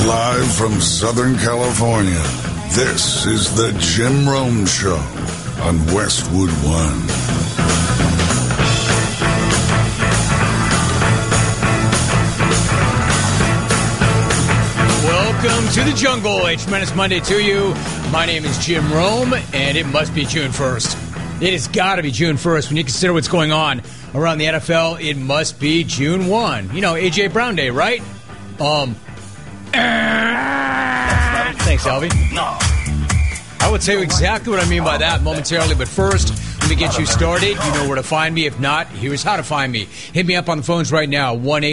Live from Southern California, this is the Jim Rome Show on Westwood One. Welcome to the jungle. A tremendous Monday to you. My name is Jim Rome, and it must be June 1st. It has got to be June 1st. When you consider what's going on around the NFL, it must be June 1. You know, A.J. Brown Day, right? Thanks, Alvy. No. I will tell you exactly what I mean by that momentarily, but first, let me get you started. You know where to find me. If not, here's how to find me. Hit me up on the phones right now,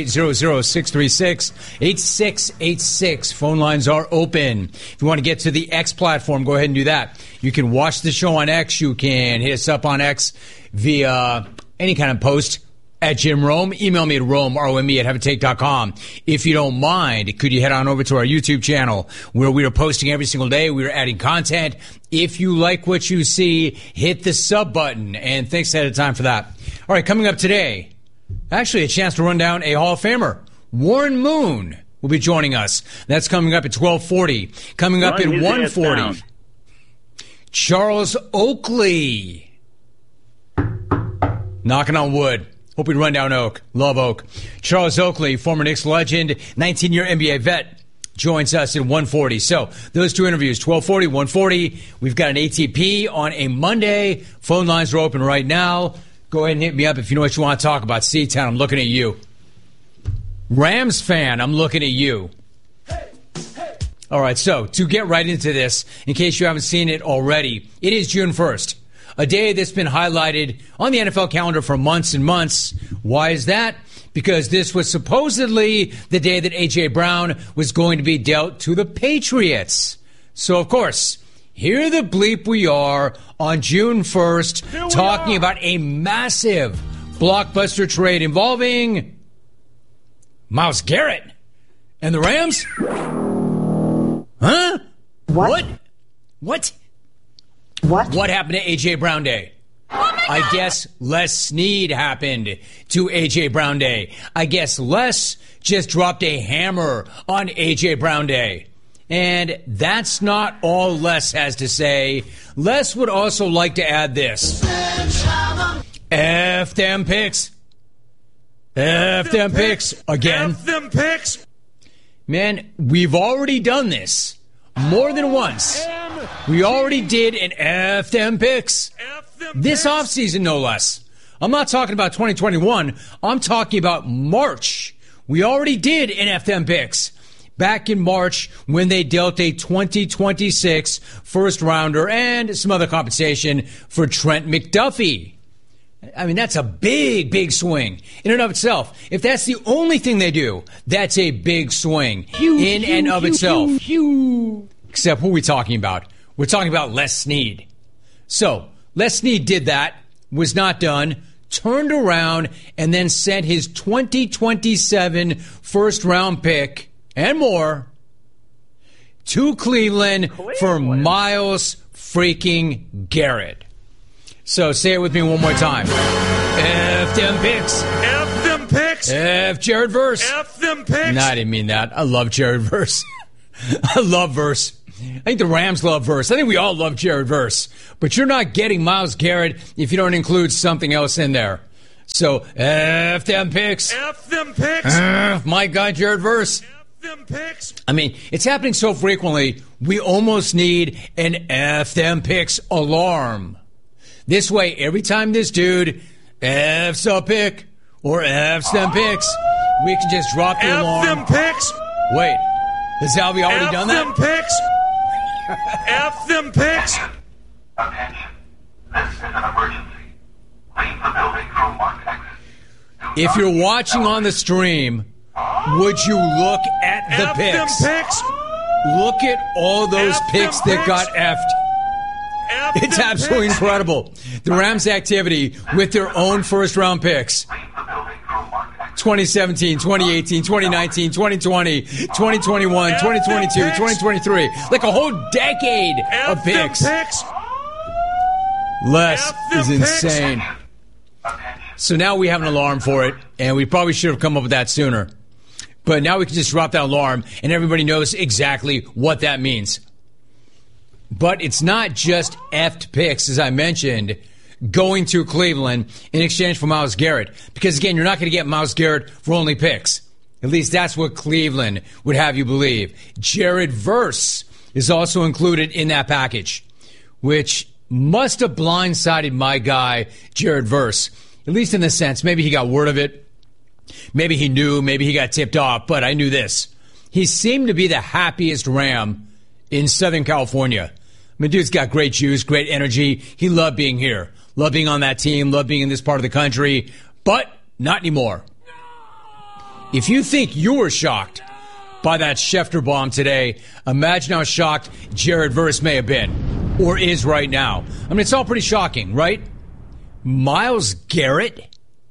1-800-636-8686. Phone lines are open. If you want to get to the X platform, go ahead and do that. You can watch the show on X. You can hit us up on X via any kind of post at Jim Rome. Email me at Rome, R-O-M-E, at HaveATake.com. If you don't mind, could you head on over to our YouTube channel where we are posting every single day. We are adding content. If you like what you see, hit the sub button. And thanks ahead of time for that. All right, coming up today, actually a chance to run down a Hall of Famer. Warren Moon will be joining us. That's coming up at 12:40. Coming up at 1:40. Charles Oakley. Knocking on wood. Hope we run down Oak. Love Oak. Charles Oakley, former Knicks legend, 19-year NBA vet, joins us at 1:40. So those two interviews, 12:40, 1:40. We've got an ATP on a Monday. Phone lines are open right now. Go ahead and hit me up if you know what you want to talk about. C-Town, I'm looking at you. Rams fan, I'm looking at you. All right, so to get right into this, in case you haven't seen it already, it is June 1st. A day that's been highlighted on the NFL calendar for months and months. Why is that? Because this was supposedly the day that A.J. Brown was going to be dealt to the Patriots. So, of course, here the bleep we are on June 1st talking about a massive blockbuster trade involving Myles Garrett and the Rams? Huh? What? What happened to A.J. Brown Day? I guess Les Snead happened to A.J. Brown Day. I guess Les just dropped a hammer on A.J. Brown Day. And that's not all Les has to say. Les would also like to add this. F them picks. F them picks. Again. F them picks. Man, we've already done this more than once. We already did an F them picks. This offseason, no less. I'm not talking about 2021. I'm talking about March. We already did an F them picks back in March when they dealt a 2026 first rounder and some other compensation for Trent McDuffie. I mean, that's a big, big swing in and of itself. If that's the only thing they do, that's a big swing in and of itself. Except who are we talking about? We're talking about Les Snead. So, Les Snead did that, was not done, turned around, and then sent his 2027 first-round pick and more to Cleveland for Myles freaking Garrett. So, say it with me one more time. F them picks. F them picks. F Jared Verse. F them picks. No, I didn't mean that. I love Jared Verse. I love Verse. I think the Rams love Verse. I think we all love Jared Verse. But you're not getting Myles Garrett if you don't include something else in there. So, F them picks. F them picks. My guy, Jared Verse. F them picks. I mean, it's happening so frequently, we almost need an F them picks alarm. This way, every time this dude F's a pick or F's them picks, we can just drop the alarm. F them picks. Wait, has Alvy already done that? F them picks. F them picks. Attention. This is an emergency. Leave the building through marked exit. If you're watching on the stream, would you look at the F picks? them picks. Look at all those F picks them that got picks. effed. F It's them absolutely picks. incredible. The Rams' activity with their own first-round picks. Leave the building through marked exit. 2017, 2018, 2019, 2020, 2021, 2022, 2023. Like a whole decade of F them picks. picks. Les F them is picks. insane. So now we have an alarm for it, and we probably should have come up with that sooner. But now we can just drop that alarm and everybody knows exactly what that means. But it's not just effed picks, as I mentioned, going to Cleveland in exchange for Myles Garrett. Because, again, you're not going to get Myles Garrett for only picks. At least that's what Cleveland would have you believe. Jared Verse is also included in that package, which must have blindsided my guy, Jared Verse. At least in the sense, maybe he got word of it. Maybe he knew, maybe he got tipped off, but I knew this. He seemed to be the happiest Ram in Southern California. I mean, dude's got great juice, great energy. He loved being here, loved being on that team, loved being in this part of the country, but not anymore. If you think you were shocked by that Schefter bomb today, imagine how shocked Jared Verse may have been, or is right now. I mean, it's all pretty shocking, right? Myles Garrett,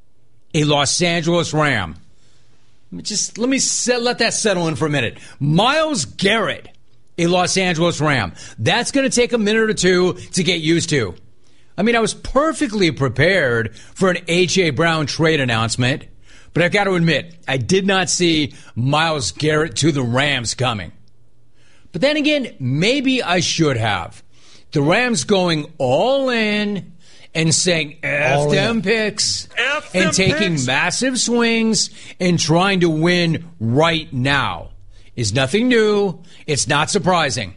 a Los Angeles Ram. Let that settle in for a minute. Myles Garrett, a Los Angeles Ram. That's going to take a minute or two to get used to. I mean, I was perfectly prepared for an A.J. Brown trade announcement, but I've got to admit, I did not see Myles Garrett to the Rams coming. But then again, maybe I should have. The Rams going all in and saying F them picks and taking massive swings and trying to win right now is nothing new. It's not surprising.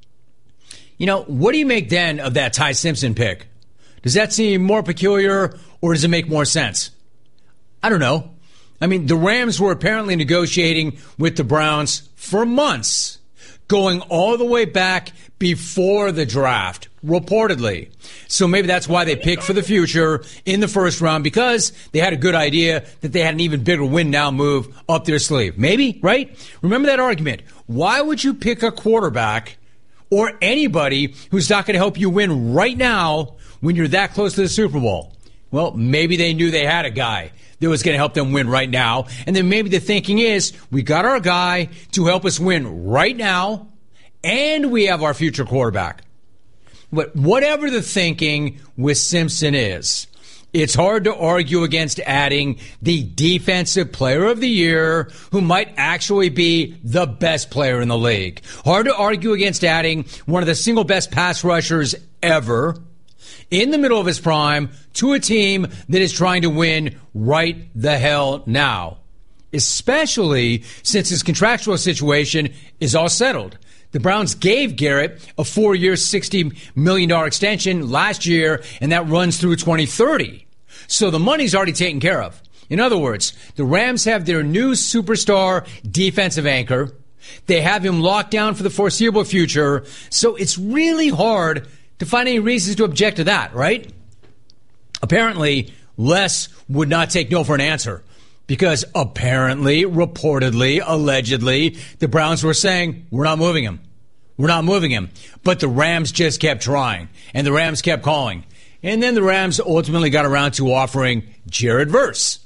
You know, what do you make then of that Ty Simpson pick? Does that seem more peculiar or does it make more sense? I don't know. I mean, the Rams were apparently negotiating with the Browns for months, going all the way back before the draft, reportedly. So maybe that's why they picked for the future in the first round, because they had a good idea that they had an even bigger win now move up their sleeve. Maybe, right? Remember that argument. Why would you pick a quarterback or anybody who's not going to help you win right now when you're that close to the Super Bowl? Well, maybe they knew they had a guy that was going to help them win right now. And then maybe the thinking is, we got our guy to help us win right now, and we have our future quarterback. But whatever the thinking with Simpson is, it's hard to argue against adding the defensive player of the year who might actually be the best player in the league. Hard to argue against adding one of the single best pass rushers ever in the middle of his prime to a team that is trying to win right the hell now, especially since his contractual situation is all settled. The Browns gave Garrett a 4-year, $60 million extension last year, and that runs through 2030. So the money's already taken care of. In other words, the Rams have their new superstar defensive anchor. They have him locked down for the foreseeable future. So it's really hard to find any reasons to object to that, right? Apparently, Les would not take no for an answer. Because apparently, reportedly, allegedly, the Browns were saying, we're not moving him. We're not moving him. But the Rams just kept trying. And the Rams kept calling. And then the Rams ultimately got around to offering Jared Verse.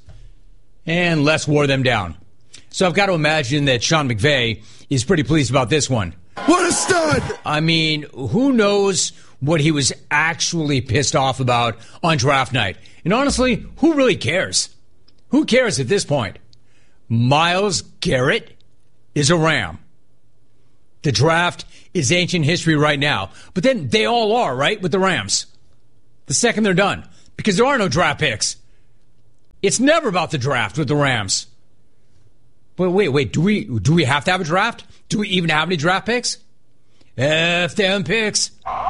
And Les wore them down. So I've got to imagine that Sean McVay is pretty pleased about this one. What a stud! I mean, who knows what he was actually pissed off about on draft night? And honestly, who really cares? Who cares at this point? Myles Garrett is a Ram. The draft is ancient history right now. But then they all are, right, with the Rams. The second they're done. Because there are no draft picks. It's never about the draft with the Rams. But wait, do we have to have a draft? Do we even have any draft picks? F them picks.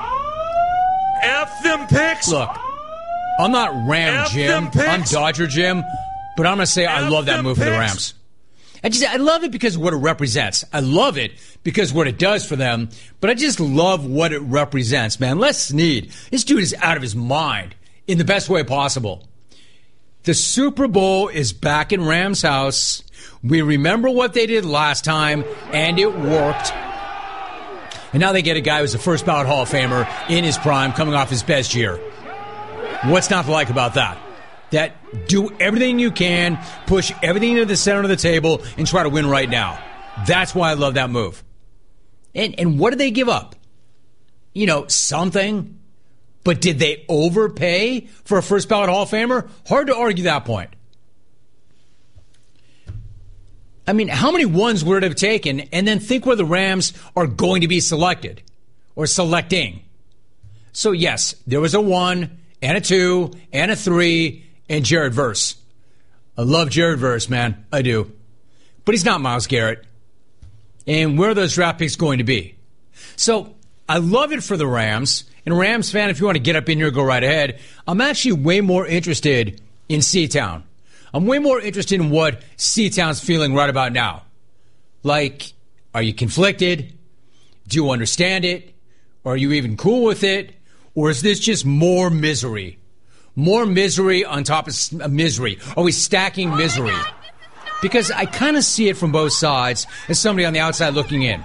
F them picks. Look, I'm not Ram F Jim. them picks. I'm Dodger Jim. But I'm going to say I love that move for the Rams. I love it because of what it represents. I love it because of what it does for them. But I just love what it represents, man. Les Snead, this dude is out of his mind in the best way possible. The Super Bowl is back in Rams' house. We remember what they did last time, and it worked. And now they get a guy who's a first ballot Hall of Famer in his prime, coming off his best year. What's not to like about that? That do everything you can, push everything to the center of the table, and try to win right now. That's why I love that move. And what did they give up? You know, something. But did they overpay for a first ballot Hall of Famer? Hard to argue that point. I mean, how many ones would it have taken? And then think where the Rams are going to be selected or selecting. So, yes, there was a 1 and a 2 and a 3 and Jared Verse. I love Jared Verse, man. I do. But he's not Myles Garrett. And where are those draft picks going to be? So, I love it for the Rams. And Rams fan, if you want to get up in here, go right ahead. I'm actually way more interested in C-Town. I'm way more interested in what C-Town's feeling right about now. Like, are you conflicted? Do you understand it? Are you even cool with it? Or is this just more misery? More misery on top of misery. Are we stacking misery? Because I kind of see it from both sides as somebody on the outside looking in.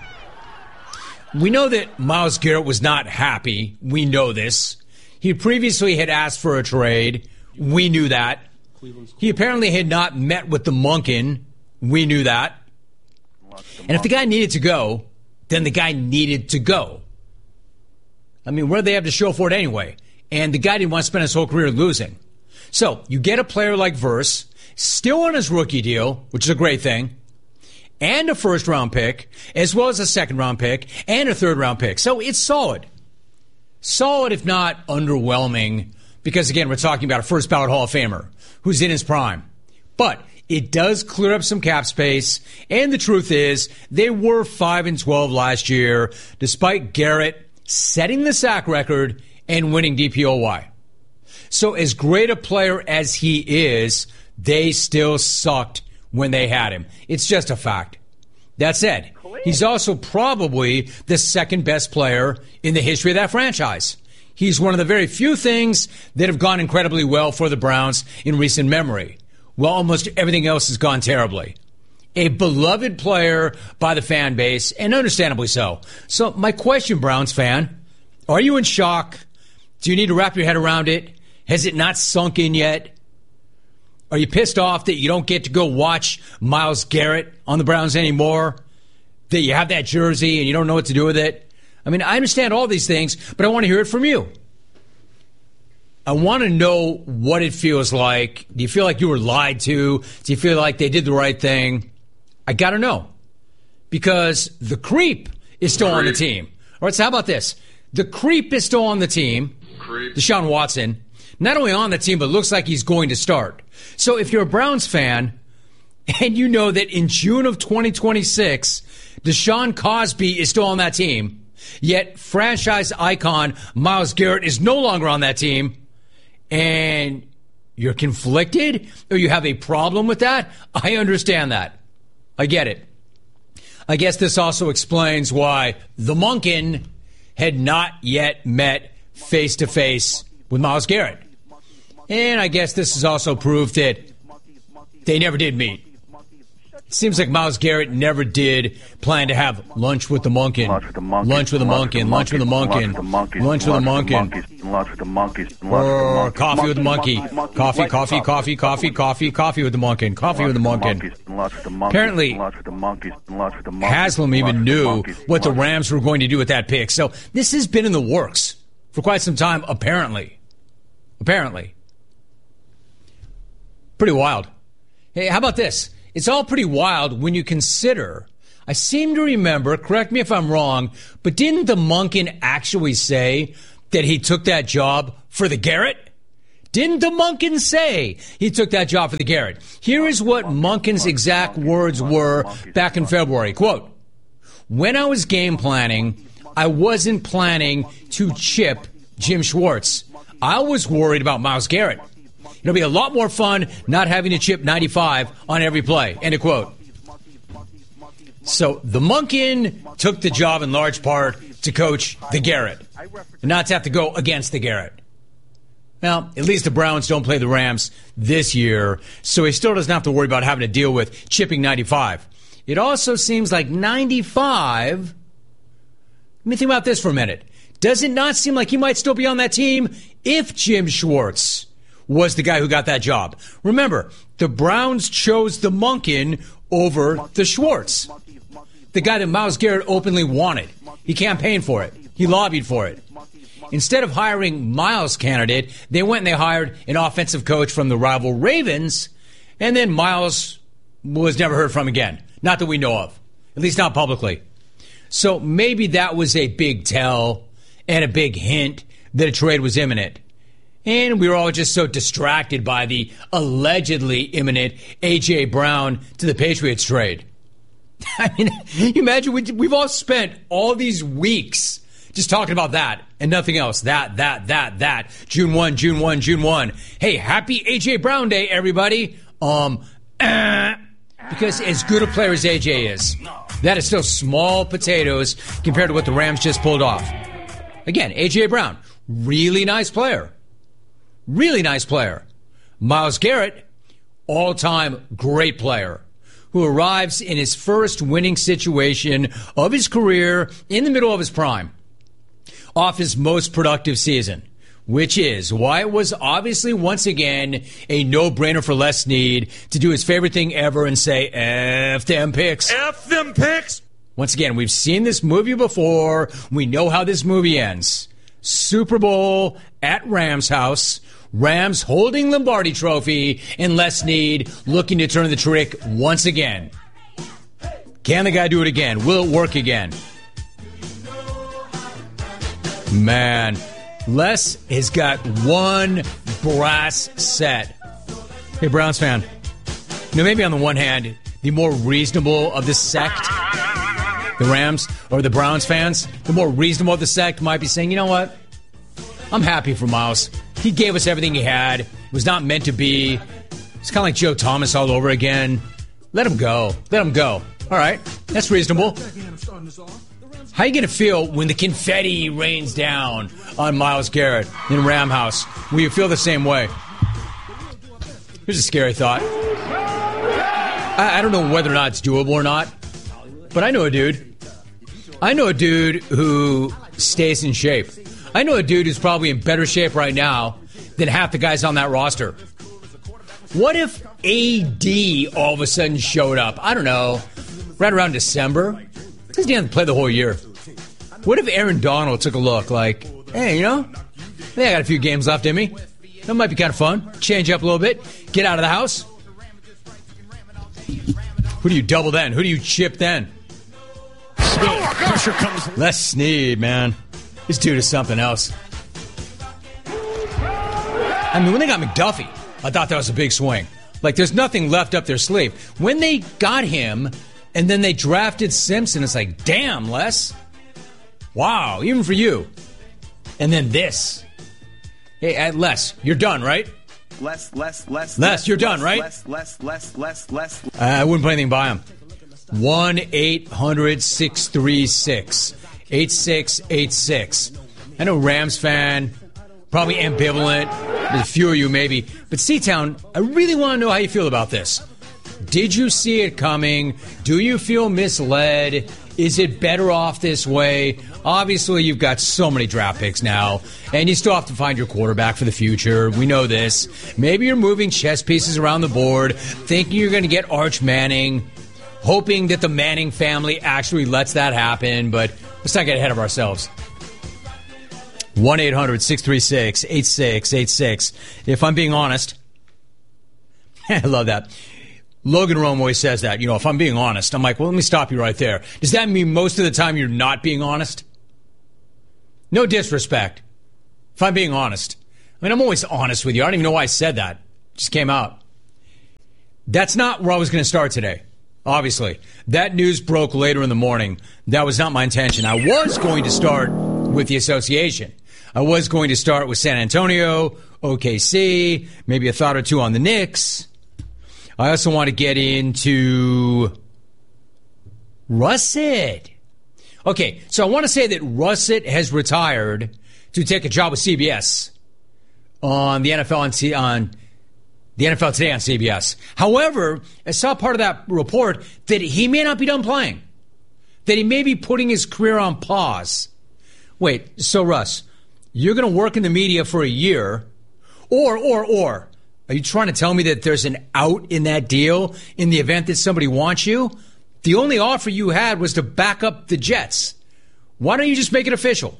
We know that Myles Garrett was not happy. We know this. He previously had asked for a trade. We knew that. He apparently had not met with the Monken. We knew that. And if the guy needed to go, then the guy needed to go. I mean, what do they have to show for it anyway? And the guy didn't want to spend his whole career losing. So you get a player like Verse, still on his rookie deal, which is a great thing, and a first-round pick, as well as a second-round pick, and a third-round pick. So it's solid. Solid, if not underwhelming, because, again, we're talking about a first-ballot Hall of Famer who's in his prime. But it does clear up some cap space, and the truth is they were 5-12 last year, despite Garrett setting the sack record and winning DPOY. So as great a player as he is, they still sucked when they had him. It's just a fact. That said, he's also probably the second best player in the history of that franchise. He's one of the very few things that have gone incredibly well for the Browns in recent memory. Well, almost everything else has gone terribly. A beloved player by the fan base, and understandably so. So my question, Browns fan, are you in shock? Do you need to wrap your head around it? Has it not sunk in yet? Are you pissed off that you don't get to go watch Myles Garrett on the Browns anymore? That you have that jersey and you don't know what to do with it? I mean, I understand all these things, but I want to hear it from you. I want to know what it feels like. Do you feel like you were lied to? Do you feel like they did the right thing? I got to know. Because the creep is still on the team. All right, so how about this? The creep is still on the team. Deshaun Watson. Not only on the team, but looks like he's going to start. So if you're a Browns fan and you know that in June of 2026, Deshaun Cosby is still on that team, yet franchise icon Myles Garrett is no longer on that team, and you're conflicted or you have a problem with that, I understand that. I get it. I guess this also explains why the Monken had not yet met face-to-face with Myles Garrett. And I guess this is also proof that they never did meet. It seems like Myles Garrett never did plan to have lunch with the Monken. Lunch with the Monken. Lunch with the Monken. Lunch with the Monken. Lunch with the monkeys. Or coffee with the monkey. Coffee with the Monken. Coffee with the Monken. Apparently, Haslam even knew what the Rams were going to do with that pick. So this has been in the works for quite some time, apparently. Pretty wild. Hey, how about this? It's all pretty wild when you consider, I seem to remember, correct me if I'm wrong, but didn't the Monken actually say that he took that job for the Garrett? Didn't the Monken say he took that job for the Garrett? Here is what Monken's exact words were back in February. Quote, "When I was game planning, I wasn't planning to chip Jim Schwartz. I was worried about Myles Garrett. It'll be a lot more fun not having to chip 95 on every play." End of quote. So the Monken took the job in large part to coach the Garrett, and not to have to go against the Garrett. Well, at least the Browns don't play the Rams this year, so he still doesn't have to worry about having to deal with chipping 95. It also seems like 95... Let me think about this for a minute. Does it not seem like he might still be on that team if Jim Schwartz was the guy who got that job? Remember, the Browns chose the Monken over the Schwartz, the guy that Myles Garrett openly wanted. He campaigned for it. He lobbied for it. Instead of hiring Myles' candidate, they went and they hired an offensive coach from the rival Ravens, and then Myles was never heard from again. Not that we know of. At least not publicly. So maybe that was a big tell and a big hint that a trade was imminent. And we were all just so distracted by the allegedly imminent A.J. Brown to the Patriots trade. I mean, you imagine we've all spent all these weeks just talking about that and nothing else. That. June 1, June 1, June 1. Hey, happy A.J. Brown Day, everybody. Because as good a player as A.J. is, that is still small potatoes compared to what the Rams just pulled off. Again, A.J. Brown, really nice player. Really nice player. Myles Garrett, all-time great player, who arrives in his first winning situation of his career in the middle of his prime, off his most productive season, which is why it was obviously once again a no-brainer for Les Snead to do his favorite thing ever and say, F them picks. F them picks. Once again, we've seen this movie before. We know how this movie ends. Super Bowl at Rams house. Rams holding Lombardi Trophy, and Les Snead looking to turn the trick once again. Can the guy do it again? Will it work again? Man, Les has got one brass set. Hey, Browns fan. Maybe on the one hand, the more reasonable of the sect, the Rams or the Browns fans, the more reasonable of the sect might be saying, you know what? I'm happy for Myles. He gave us everything he had. It was not meant to be. It's kind of like Joe Thomas all over again. Let him go. Let him go. All right. That's reasonable. How are you going to feel when the confetti rains down on Myles Garrett in Ram House? Will you feel the same way? Here's a scary thought. I don't know whether or not it's doable or not, but I know a dude. I know a dude who stays in shape. I know a dude who's probably in better shape right now than half the guys on that roster. What if AD all of a sudden showed up? I don't know, right around December. Because he didn't play the whole year. What if Aaron Donald took a look like, hey, you know, I think I got a few games left in me. That might be kind of fun. Change up a little bit. Get out of the house. Who do you double then? Who do you chip then? Pressure comes. Les Snead, man. This dude is something else. I mean, when they got McDuffie, I thought that was a big swing. Like, there's nothing left up their sleeve. When they got him, and then they drafted Simpson, it's like, damn, Les. Wow, even for you. And then this. Hey, Les, you're done, right? Les, you're done, right? Les. I wouldn't put anything by him. 1-800-636-8686. I know Rams fan, probably ambivalent. There's a few of you maybe. But C-Town, I really want to know how you feel about this. Did you see it coming? Do you feel misled? Is it better off this way? Obviously, you've got so many draft picks now, and you still have to find your quarterback for the future. We know this. Maybe you're moving chess pieces around the board, thinking you're going to get Arch Manning, hoping that the Manning family actually lets that happen, but let's not get ahead of ourselves. 1-800-636-8686. If I'm being honest, I love that. Logan Rome always says that. You know, if I'm being honest, I'm like, well, let me stop you right there. Does that mean most of the time you're not being honest? No disrespect. If I'm being honest. I mean, I'm always honest with you. I don't even know why I said that. It just came out. That's not where I was going to start today. Obviously. That news broke later in the morning. That was not my intention. I was going to start with the association. I was going to start with San Antonio, OKC, maybe a thought or two on the Knicks. I also want to get into Russet. Okay, so I want to say that Russet has retired to take a job with CBS on the NFL on the NFL Today on CBS. However, I saw part of that report that he may not be done playing, that he may be putting his career on pause. Wait, so Russ, you're going to work in the media for a year, or. Are you trying to tell me that there's an out in that deal in the event that somebody wants you? The only offer you had was to back up the Jets. Why don't you just make it official?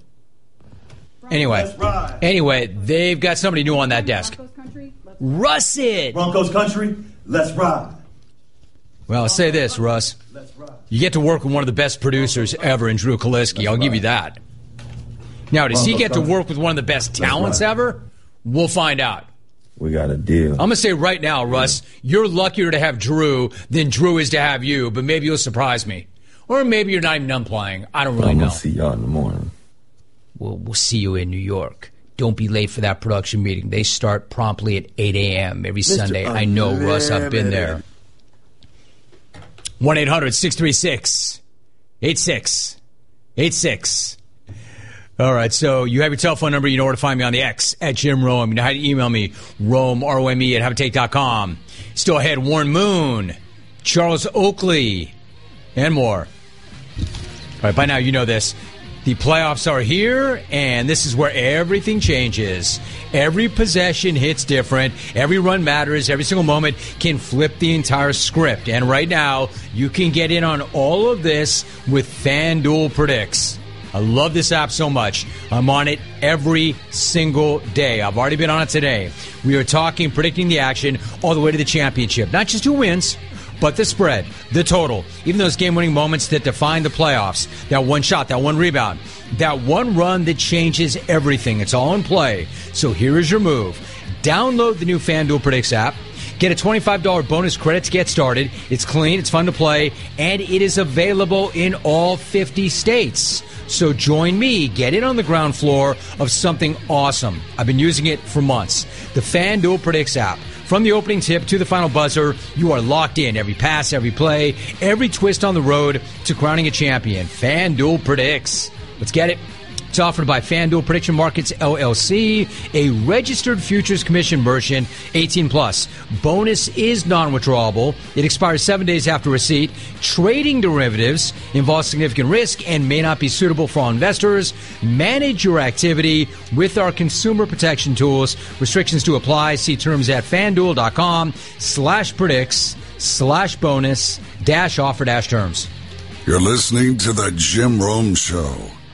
Anyway, they've got somebody new on that desk. Russet! Broncos country, let's ride. Well, I'll say this, Russ. You get to work with one of the best producers ever in Drew Kaliski. I'll give you that. Now, does he get to work with one of the best talents ever? We'll find out. We got a deal. I'm going to say right now, Russ, you're luckier to have Drew than Drew is to have you, but maybe you'll surprise me. Or maybe you're not even done playing. I don't really know. I'm going to see y'all in the morning. We'll see you in New York. Don't be late for that production meeting. They start promptly at 8 a.m. every Sunday. I know, Russ. I've been there. 1-800-636-8686. All right, so you have your telephone number. You know where to find me on the X, at Jim Rome. You know how to email me, Rome, R-O-M-E, at haveatake.com. Still ahead, Warren Moon, Charles Oakley, and more. All right, by now you know this. The playoffs are here, and this is where everything changes. Every possession hits different. Every run matters. Every single moment can flip the entire script. And right now, you can get in on all of this with FanDuel Predicts. I love this app so much. I'm on it every single day. I've already been on it today. We are talking, predicting the action all the way to the championship. Not just who wins, but the spread, the total, even those game-winning moments that define the playoffs, that one shot, that one rebound, that one run that changes everything. It's all in play. So here is your move. Download the new FanDuel Predicts app. Get a $25 bonus credit to get started. It's clean, it's fun to play, and it is available in all 50 states. So join me. Get in on the ground floor of something awesome. I've been using it for months. The FanDuel Predicts app. From the opening tip to the final buzzer, you are locked in. Every pass, every play, every twist on the road to crowning a champion. FanDuel Predicts. Let's get it. It's offered by FanDuel Prediction Markets, LLC, a registered futures commission merchant, 18+. Bonus is non-withdrawable. It expires 7 days after receipt. Trading derivatives involves significant risk and may not be suitable for all investors. Manage your activity with our consumer protection tools. Restrictions to apply. See terms at FanDuel.com/predicts/bonus-offer-terms. You're listening to The Jim Rome Show.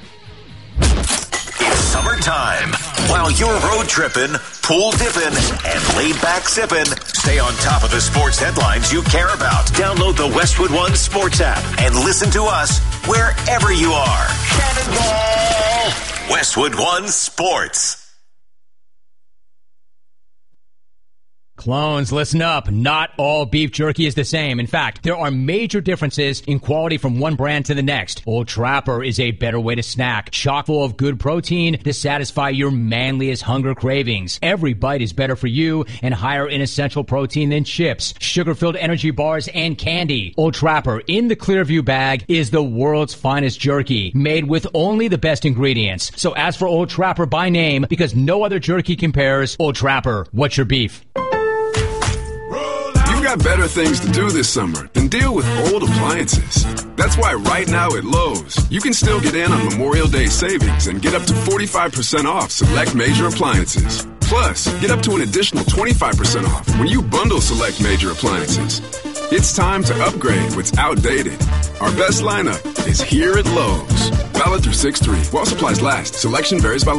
It's summertime. While you're road tripping, pool dipping, and laid back sipping, stay on top of the sports headlines you care about. Download the Westwood One Sports app and listen to us wherever you are. Cannonball! Westwood One Sports. Clones, listen up. Not all beef jerky is the same. In fact, there are major differences in quality from one brand to the next. Old Trapper is a better way to snack, chock full of good protein to satisfy your manliest hunger cravings. Every bite is better for you and higher in essential protein than chips, sugar-filled energy bars, and candy. Old Trapper in the Clearview bag is the world's finest jerky, made with only the best ingredients. So ask for Old Trapper by name because no other jerky compares. Old Trapper, what's your beef? You've got better things to do this summer than deal with old appliances. That's why right now at Lowe's, you can still get in on Memorial Day savings and get up to 45% off select major appliances. Plus, get up to an additional 25% off when you bundle select major appliances. It's time to upgrade what's outdated. Our best lineup is here at Lowe's. Valid through 6/3. While supplies last. Selection varies by